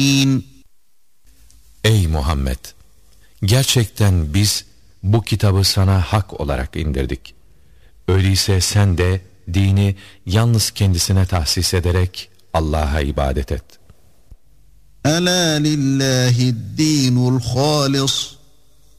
Ey Muhammed! Gerçekten biz bu kitabı sana hak olarak indirdik. Öyleyse sen de dini yalnız kendisine tahsis ederek Allah'a ibadet et. Ela lillahi'd-dinul halis.